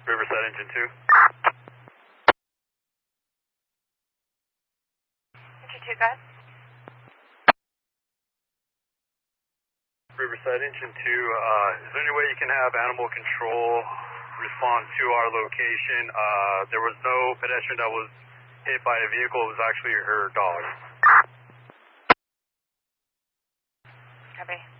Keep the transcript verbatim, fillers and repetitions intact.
Riverside Engine two. Engine two, guys. Riverside Engine two, uh, is there any way you can have animal control respond to our location? Uh, there was no pedestrian that was hit by a vehicle, it was actually her dog. Copy.